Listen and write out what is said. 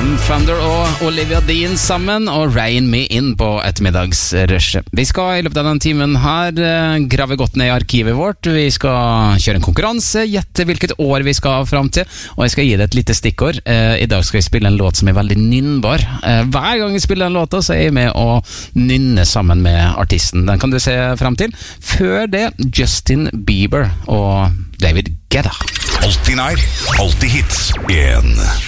Thunder og Olivia Dean sammen og Rein Me In på ettermiddagsrushet. Vi skal i løpet av denne timen her grave godt ned i arkivet vårt. Vi skal kjøre en konkurranse, gjette hvilket år vi skal frem til, og jeg skal gi det et lite stikkord. I dag skal jeg spille en låt som er veldig nynnbar. Hver gang jeg spiller den låta, så er jeg med å nynne sammen med artisten. Den kan du se frem til. Før det, Justin Bieber og David Guetta. Alltid nær, alltid hits. 1